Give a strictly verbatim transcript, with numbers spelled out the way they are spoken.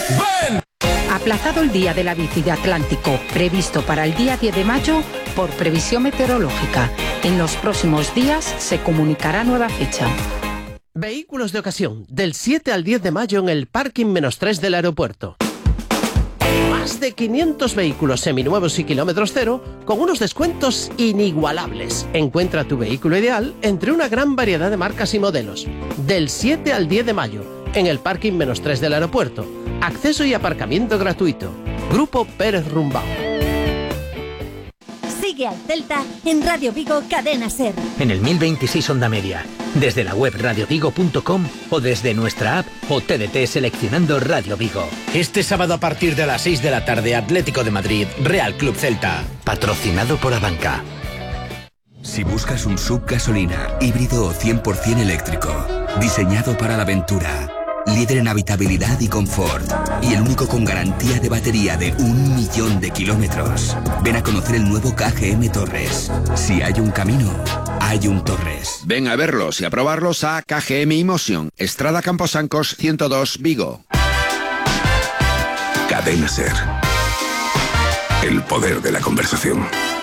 ¡Ven! Aplazado el día de la bici de Atlántico, previsto para el día diez de mayo por previsión meteorológica. En los próximos días se comunicará nueva fecha. Vehículos de ocasión, del siete al diez de mayo en el parking menos tres del aeropuerto. Más de quinientos vehículos seminuevos y kilómetros cero con unos descuentos inigualables. Encuentra tu vehículo ideal entre una gran variedad de marcas y modelos. Del siete al diez de mayo en el parking menos tres del aeropuerto. Acceso y aparcamiento gratuito. Grupo Pérez Rumbao. Sigue al Celta en Radio Vigo Cadena Ser. En el mil veintiséis Onda Media, desde la web radio vigo punto com o desde nuestra app o T D T seleccionando Radio Vigo. Este sábado a partir de las seis de la tarde, Atlético de Madrid, Real Club Celta. Patrocinado por Abanca. Si buscas un sub gasolina, híbrido o cien por ciento eléctrico, diseñado para la aventura, líder en habitabilidad y confort, y el único con garantía de batería de un millón de kilómetros. Ven a conocer el nuevo K G M Torres. Si hay un camino, hay un Torres. Ven a verlos y a probarlos a K G M Emotion, Estrada Camposancos ciento dos, Vigo. Cadena Ser. El poder de la conversación.